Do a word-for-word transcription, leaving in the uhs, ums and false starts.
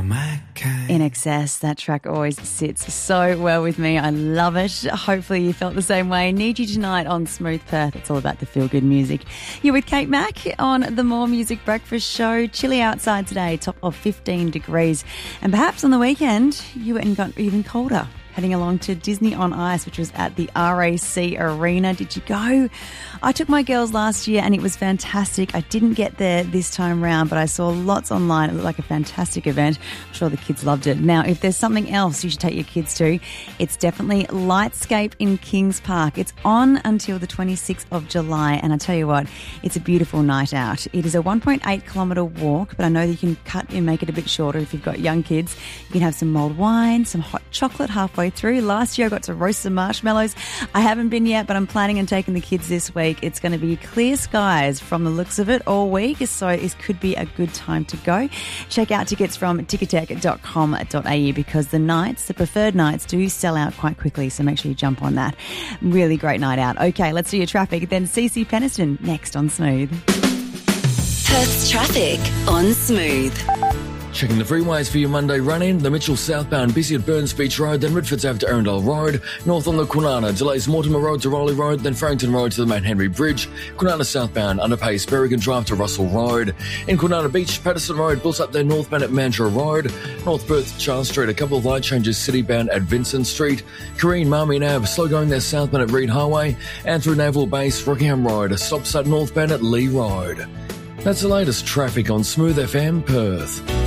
my kind. In Excess, that track always sits so well with me. I love it. Hopefully you felt the same way. Need You Tonight on Smooth Perth. It's all about the feel-good music. You're with Kate Mack on the More Music Breakfast Show. Chilly outside today, top of fifteen degrees. And perhaps on the weekend, you went and got even colder. Heading along to Disney on Ice, which was at the R A C Arena. Did you go? I took my girls last year and it was fantastic. I didn't get there this time round, but I saw lots online. It looked like a fantastic event. I'm sure the kids loved it. Now, if there's something else you should take your kids to, it's definitely Lightscape in Kings Park. It's on until the twenty-sixth of July, and I tell you what, it's a beautiful night out. It is a one point eight kilometre walk, but I know that you can cut and make it a bit shorter if you've got young kids. You can have some mulled wine, some hot chocolate halfway through. Last year I got to roast some marshmallows. I haven't been yet, but I'm planning on taking the kids this week. It's going to be clear skies from the looks of it all week, so it could be a good time to go. Check out tickets from ticketek dot com dot a u because the nights, the preferred nights, do sell out quite quickly, so make sure you jump on that. Really great night out. Okay, let's do your traffic. Then C C Peniston next on Smooth. Perth's traffic on Smooth. Checking the freeways for your Monday run-in. The Mitchell southbound busy at Burns Beach Road, then Redford's over to Arundel Road. North on the Kwinana, delays Mortimer Road to Rowley Road, then Farrington Road to the Mount Henry Bridge. Kwinana southbound, underpace Berrigan Drive to Russell Road. In Kwinana Beach, Patterson Road built up there northbound at Mandurah Road. North Perth, Charles Street, a couple of light changes citybound at Vincent Street. Kareen, Marmy and Ave, slow going there southbound at Reed Highway. And through Naval Base, Rockingham Road, a stop start northbound at Lee Road. That's the latest traffic on Smooth F M Perth.